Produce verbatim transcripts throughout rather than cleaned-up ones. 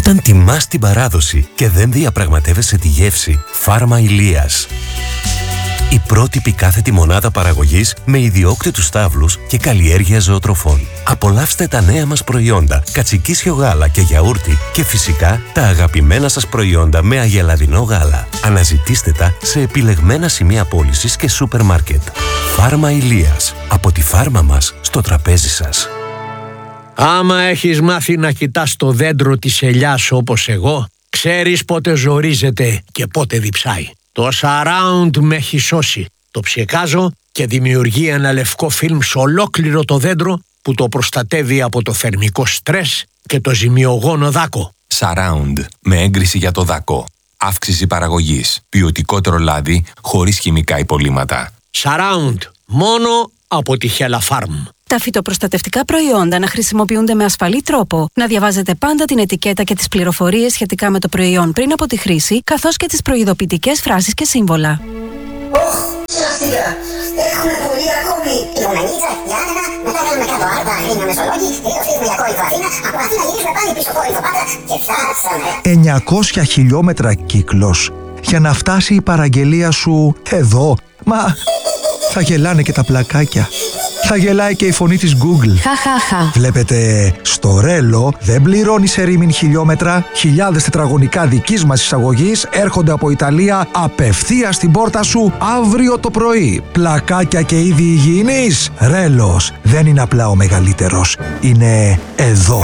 Όταν τιμάς την παράδοση και δεν διαπραγματεύεσαι τη γεύση, Φάρμα Ηλίας. Η πρότυπη κάθετη μονάδα παραγωγής με ιδιόκτητους στάβλους και καλλιέργεια ζωοτροφών. Απολαύστε τα νέα μας προϊόντα, κατσικίσιο γάλα και γιαούρτι και φυσικά τα αγαπημένα σας προϊόντα με αγελαδινό γάλα. Αναζητήστε τα σε επιλεγμένα σημεία πώλησης και σούπερ μάρκετ. Φάρμα Ηλίας. Από τη φάρμα μας στο τραπέζι σας. Άμα έχεις μάθει να κοιτάς το δέντρο της ελιάς όπως εγώ, ξέρεις πότε ζορίζεται και πότε διψάει. Το Surround με έχει σώσει. Το ψεκάζω και δημιουργεί ένα λευκό φιλμ σε ολόκληρο το δέντρο που το προστατεύει από το θερμικό στρες και το ζημιογόνο δάκο. Surround με έγκριση για το δάκο. Αύξηση παραγωγής. Ποιοτικότερο λάδι χωρίς χημικά υπολείμματα. Surround. Μόνο από τη Hella Farm. Τα φυτοπροστατευτικά προϊόντα να χρησιμοποιούνται με ασφαλή τρόπο, να διαβάζετε πάντα την ετικέτα και τις πληροφορίες σχετικά με το προϊόν πριν από τη χρήση, καθώς και τις προειδοποιητικές φράσεις και σύμβολα. Ωχ, σειραστήκα! Έχουμε πολύ ακόμη! Λιμονανίτσα, Γιάννενα, μετά κάνουμε κάτω Άρτα, Αγρίνιο Μεσολόγγι, τελείω φύγουμε για Κόρινθο Αθήνα, από Αθήνα γυρίζουμε πάλι πίσω Κόρινθο Πάτρα και φτάσαμε. εννιακόσια χιλιόμετρα κύκλος για να φτάσει η παραγγελία σου εδώ. Μα θα γελάνε και τα πλακάκια. Θα γελάει και η φωνή της Google. Χαχαχα. Βλέπετε, στο Ρέλο δεν πληρώνει σε ρήμην χιλιόμετρα. Χιλιάδες τετραγωνικά δικής μας εισαγωγής έρχονται από Ιταλία απευθείας στην πόρτα σου αύριο το πρωί. Πλακάκια και είδη υγιεινής. Ρέλος δεν είναι απλά ο μεγαλύτερος. Είναι εδώ.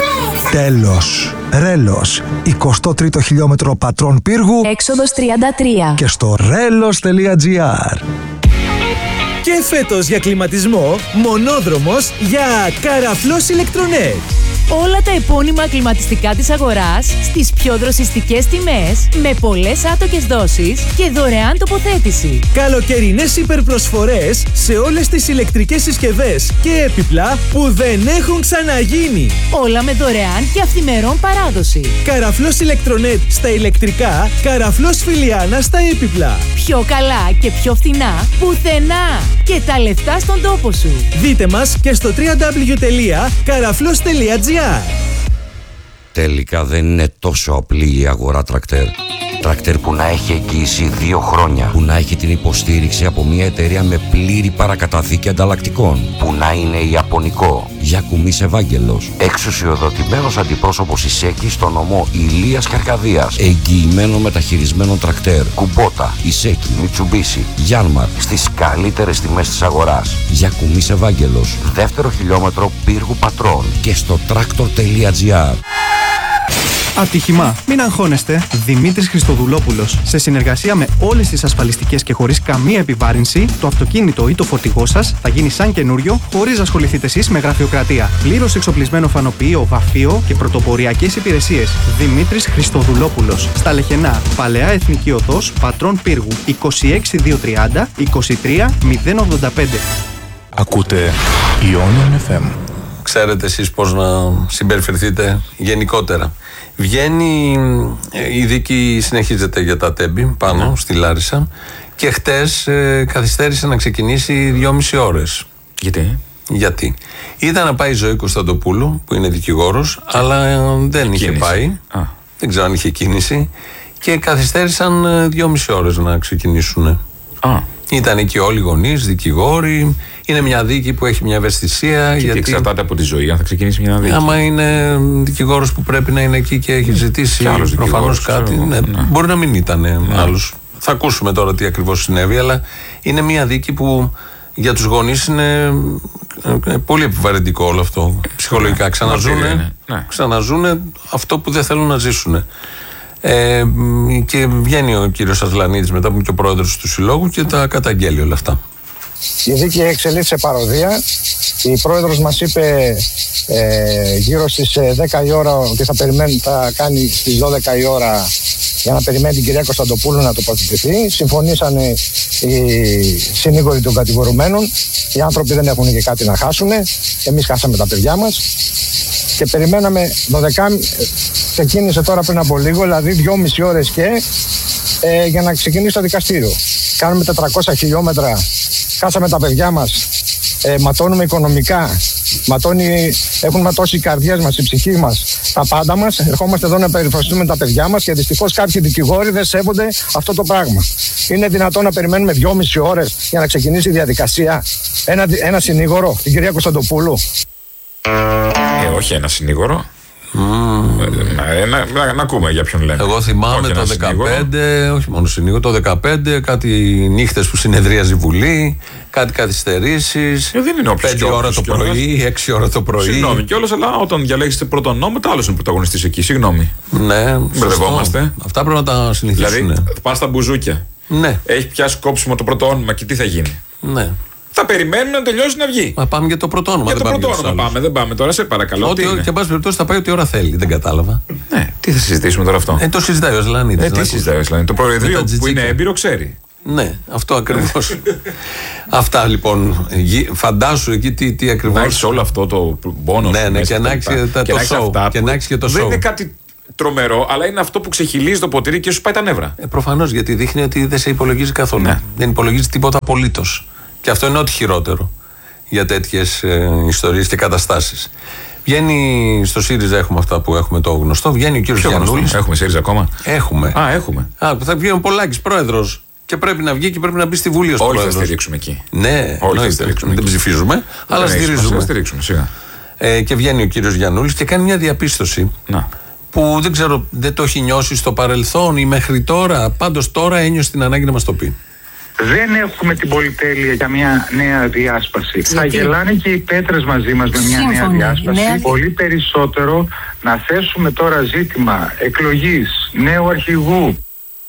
Τέλος. Ρέλος. εικοστό τρίτο χιλιόμετρο Πατρών Πύργου. Έξοδος τριάντα τρία. Και στο ρέλος τελεία τζι άρ. Και φέτος για κλιματισμό, μονόδρομος για Καραφλός Ηλεκτρονέτ. Όλα τα επώνυμα κλιματιστικά της αγοράς στις πιο δροσιστικές τιμές, με πολλές άτοκες δόσεις και δωρεάν τοποθέτηση. Καλοκαιρινές υπερπροσφορές σε όλες τις ηλεκτρικές συσκευές και έπιπλα που δεν έχουν ξαναγίνει. Όλα με δωρεάν και αυθημερών παράδοση. Καραφλός Ηλεκτρονέτ στα ηλεκτρικά, Καραφλός Φιλιάνα στα έπιπλα. Πιο καλά και πιο φθηνά πουθενά. Και τα λεφτά στον τόπο σου. Δείτε μας και στο double-u double-u double-u τελεία καραφλός τελεία τζι άρ. Τελικά δεν είναι τόσο απλή η αγορά τρακτέρ. Τρακτέρ που να έχει εγγύηση δύο χρόνια. Που να έχει την υποστήριξη από μια εταιρεία με πλήρη παρακαταθήκη ανταλλακτικών. Που να είναι ιαπωνικό. Γιακουμής Ευάγγελος. Εξουσιοδοτημένος αντιπρόσωπος Ισέκη στο νομό Ηλίας και Αρκαδίας. Εγγυημένο μεταχειρισμένο τρακτέρ. Κουμπότα, Ισέκη, Μιτσουμπίσι, Γιάνμαρ. Στις καλύτερες τιμές της αγοράς. Γιακουμής Ευάγγελος. Δεύτερο χιλιόμετρο Πύργου Πατρών. Και στο τρακτορ τελεία τζι άρ. Ατύχημα. Μην αγχώνεστε. Δημήτρης Χριστοδουλόπουλος. Σε συνεργασία με όλες τις ασφαλιστικές και χωρίς καμία επιβάρυνση, το αυτοκίνητο ή το φορτηγό σας θα γίνει σαν καινούριο, χωρίς να ασχοληθείτε εσείς με γραφειοκρατία. Πλήρως εξοπλισμένο φανοποιείο, βαφείο και πρωτοποριακές υπηρεσίες. Δημήτρης Χριστοδουλόπουλος. Στα Λεχενά. Παλαιά Εθνική Οδός, Πατρών Πύργου. είκοσι έξι χιλιάδες διακόσια τριάντα είκοσι τρία μηδέν ογδόντα πέντε. Ακούτε Ionian εφ εμ. Ξέρετε εσείς πώς να συμπεριφερθείτε γενικότερα. Βγαίνει, η δίκη συνεχίζεται για τα Τέμπη πάνω στη Λάρισα και χτες ε, καθυστέρησε να ξεκινήσει δυόμιση ώρες. Γιατί? Γιατί. Ήταν να πάει η Ζωή Κωνσταντοπούλου που είναι δικηγόρος, αλλά ε, δεν είχε πάει. Α. Δεν ξέρω αν είχε κίνηση και καθυστέρησαν ε, δυόμιση ώρες να ξεκινήσουν. Α. Ήταν εκεί όλοι οι γονείς, δικηγόροι. Είναι μια δίκη που έχει μια ευαισθησία. Και γιατί εξαρτάται από τη ζωή, αν θα ξεκινήσει μια δίκη. Άμα είναι δικηγόρος που πρέπει να είναι εκεί και έχει ζητήσει προφανώς κάτι. Ναι, ναι. Μπορεί να μην ήταν ναι. άλλος. Θα ακούσουμε τώρα τι ακριβώς συνέβη, αλλά είναι μια δίκη που για τους γονείς είναι πολύ επιβαρυντικό όλο αυτό. Ψυχολογικά. Ναι. Ξαναζούνε, ναι. ξαναζούνε αυτό που δεν θέλουν να ζήσουν. Ε, και βγαίνει ο κύριος Ασλανίδης μετά που είναι και ο πρόεδρος του Συλλόγου και τα καταγγέλει όλα αυτά. Η δίκη εξελίσσεται σε παροδία. Η πρόεδρος μας είπε ε, γύρω στις δέκα η ώρα ότι θα, περιμένει, θα κάνει στις δώδεκα η ώρα για να περιμένει την κυρία Κωνσταντοπούλου να τοποθετηθεί. Συμφωνήσαν οι συνήγοροι των κατηγορουμένων. Οι άνθρωποι δεν έχουν και κάτι να χάσουν. Εμείς χάσαμε τα παιδιά μας. Και περιμέναμε δώδεκα. Ξεκίνησε τώρα πριν από λίγο, δηλαδή δυόμιση ώρες και ε, για να ξεκινήσει το δικαστήριο. Κάνουμε τετρακόσια χιλιόμετρα. Χάσαμε τα παιδιά μας ε, ματώνουμε οικονομικά, ματώνει, έχουν ματώσει οι καρδιές μας, η ψυχή μας, τα πάντα μας. Ερχόμαστε εδώ να περιφραστούμε τα παιδιά μας και δυστυχώς κάποιοι δικηγόροι δεν σέβονται αυτό το πράγμα. Είναι δυνατόν να περιμένουμε δυόμιση ώρες για να ξεκινήσει η διαδικασία? Ένα, ένα συνήγορο, την κυρία Κωνσταντοπούλου. Ε, όχι ένα συνήγορο. Mm. Ε, να, να, να ακούμε για ποιον λέμε. Εγώ θυμάμαι όχι το δεκαπέντε, συνήγορο. Όχι μόνο συνήγορο, το δεκαπέντε κάτι νύχτες που συνεδρίαζε η Βουλή, κάτι καθυστερήσεις. Ε, δεν είναι όποιος πέντε ώρα το πρωί, έξι ώρα το πρωί. Συγγνώμη κιόλας, αλλά όταν διαλέγετε πρώτο νόμο, άλλο είναι πρωταγωνιστής εκεί. Συγγνώμη. Ναι, μπερδευόμαστε. Αυτά πρέπει να τα συνηθίσουν. Δηλαδή, πας στα μπουζούκια. Ναι. Έχει πιάσει κόψιμο το πρώτο όνομα και τι θα γίνει? Ναι. Θα περιμένουν να τελειώσει να βγει. Μα πάμε για το πρώτο όνομα. Για το πρώτο όνομα πάμε, δεν πάμε τώρα, σε παρακαλώ. Ό,τι και εν πάση περιπτώσει θα πάει ό,τι ώρα θέλει, δεν κατάλαβα. Ναι, τι θα συζητήσουμε τώρα αυτό? Ε, το συζητάει ο Σλανίδης. Ε, τι συζητάει ο Σλανίδης? Το Προεδρείο που είναι έμπειρο ξέρει. Ναι, αυτό ακριβώς. Αυτά λοιπόν. Φαντάσου εκεί τι, τι ακριβώς. Να έχεις όλο αυτό το πόνο. Ναι, ναι, και να έχεις και το show. Δεν είναι κάτι τρομερό, αλλά είναι αυτό που ξεχυλίζει το ποτήρι και σου πάει τα νεύρα. Ε, προφανώς, γιατί δείχνει ότι δεν σε υπολογίζει καθόλου. Ναι. Δεν υπολογίζει τίποτα απολύτως. Και αυτό είναι ό,τι χειρότερο για τέτοιες ε, ιστορίες και καταστάσεις. Βγαίνει στο ΣΥΡΙΖΑ, έχουμε αυτά που έχουμε το γνωστό. Βγαίνει ο κύριος Γιαννούλης. Έχουμε ΣΥΡΙΖΑ ακόμα? Έχουμε. Α, έχουμε. Α, θα βγει ο Πολάκης πρόεδρος και πρέπει να βγει και πρέπει να μπει στη Βουλή ως όλοι πρόεδρος. Όλοι θα στηρίξουμε εκεί. Ναι, όλοι θα στηρίξουμε. Δεν ψηφίζουμε, δεν αλλά στηρίζουμε. Θα στηρίξουμε, σιγά. Ε, και βγαίνει ο κύριος Γιαννούλης και κάνει μια διαπίστωση. Να. Που δεν ξέρω, δεν το έχει νιώσει στο παρελθόν ή μέχρι τώρα. Πάντως τώρα ένιωσε την ανάγκη να μας το πει. Δεν έχουμε την πολυτέλεια για μια νέα διάσπαση. Γιατί? Θα γελάνε και οι πέτρες μαζί μας με μια νέα διάσπαση. Νέα... Πολύ περισσότερο να θέσουμε τώρα ζήτημα εκλογής νέου αρχηγού.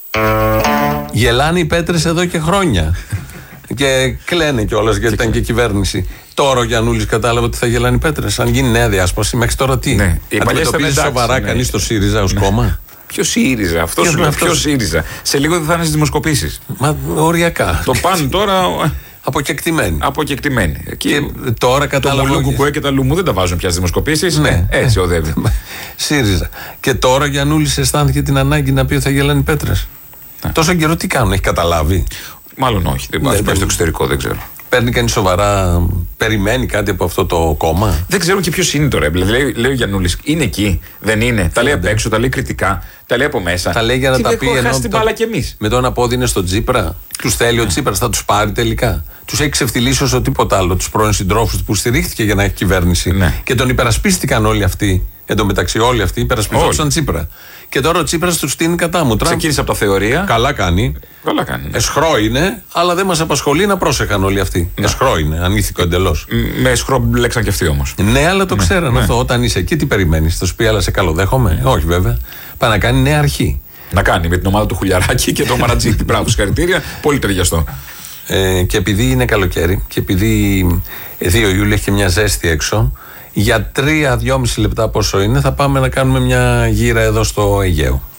Γελάνε οι πέτρες εδώ και χρόνια. Και κλαίνε κιόλας γιατί ήταν και κυβέρνηση. Τώρα ο Γιαννούλης κατάλαβε ότι θα γελάνε οι πέτρες. Αν γίνει νέα διάσπαση, μέχρι τώρα τι? Ναι. Αντιμετωπίζει σοβαρά ναι. κανείς το ΣΥΡΙΖΑ ως ναι. κόμμα? Ποιο ΣΥΡΙΖΑ, αυτό σου λέει. Ποιο ΣΥΡΙΖΑ. Σε λίγο δεν θα είναι στις δημοσκοπήσεις. Μα οριακά. Το πάνε τώρα. Αποκεκτημένοι. Αποκεκτημένοι. Και τώρα κατάλαβα. Το Μουλού Κουκουέ και τα Λουμού δεν τα βάζουν πια στις δημοσκοπήσεις. Ναι, έτσι οδεύει. ΣΥΡΙΖΑ. Και τώρα ο Γιαννούλης αισθάνθηκε την ανάγκη να πει ότι θα γελάνε οι πέτρες. Τόσο καιρό τι κάνουν, έχει καταλάβει? Μάλλον όχι. Δεν πάει στο εξωτερικό, δεν ξέρω. Παίρνει κανείς σοβαρά, περιμένει κάτι από αυτό το κόμμα? Δεν ξέρουν και ποιος είναι τώρα. Δηλαδή, λέει ο Γιαννούλης, είναι εκεί, δεν είναι. Τα λέει απ' έξω, τα λέει κριτικά, τα λέει από μέσα. Τα λέει για να και τα πει. Έχουμε χάσει την μπάλα κι εμείς. Με το ένα πόδι είναι στο Τσίπρα. Τους θέλει ο Τσίπρας, θα τους πάρει τελικά? Τους έχει ξεφτυλίσει όσο τίποτα άλλο. Τους πρώην συντρόφους του που στηρίχθηκε για να έχει κυβέρνηση. Ναι. Και τον υπερασπίστηκαν όλοι αυτοί. Εν τω μεταξύ, όλοι αυτοί υπερασπιζόντουσαν Τσίπρα. Και τώρα ο Τσίπρας του στείνει κατά μου. Ξεκίνησε από τα θεωρία. Καλά κάνει. Καλά κάνει. Ναι. Εσχρό είναι, αλλά δεν μας απασχολεί να πρόσεχαν όλοι αυτοί. Ναι. Εσχρό είναι, ανήθικο εντελώς. Με εσχρό μπλέξαν και αυτοί όμως. Ναι, αλλά το ναι, ξέραν ναι. αυτό. Όταν είσαι εκεί, τι περιμένεις? Θα σου πει, αλλά σε καλοδέχομαι? Ναι. Όχι, βέβαια. Πάει να κάνει νέα αρχή. Να κάνει με την ομάδα του Χουλιαράκη και το Μαρατζίκη. Μπράβο, συγχαρητήρια. Πολύ ταιριαστό. Ε, και επειδή είναι καλοκαίρι και επειδή δύο Ιούλιο έχει και μια ζέστη έξω, για τρία δυόμιση λεπτά πόσο είναι, θα πάμε να κάνουμε μια γύρα εδώ στο Αιγαίο.